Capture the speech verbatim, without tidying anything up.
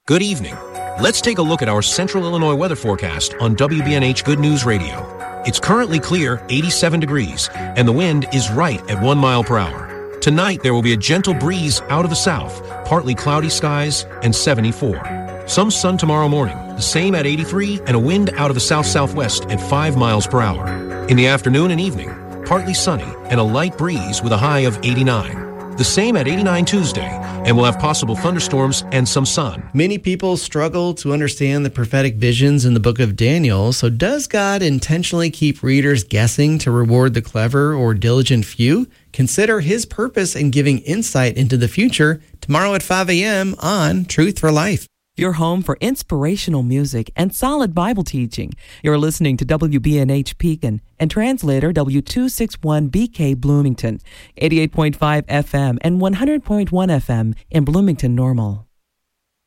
Good evening. Let's take a look at our Central Illinois weather forecast on W B N H Good News Radio. It's currently clear, eighty-seven degrees, and the wind is right at one mile per hour. Tonight, there will be a gentle breeze out of the south, partly cloudy skies, and seventy-four. Some sun tomorrow morning, the same at eighty-three, and a wind out of the south-southwest at five miles per hour. In the afternoon and evening, partly sunny and a light breeze with a high of eighty-nine. The same at eighty-nine Tuesday, and we'll have possible thunderstorms and some sun. Many people struggle to understand the prophetic visions in the book of Daniel. So does God intentionally keep readers guessing to reward the clever or diligent few? Consider his purpose in giving insight into the future tomorrow at five a.m. on Truth for Life. Your home for inspirational music and solid Bible teaching. You're listening to W B N H Pekin and translator W two sixty-one B K Bloomington, eighty-eight point five F M and one hundred point one F M in Bloomington Normal.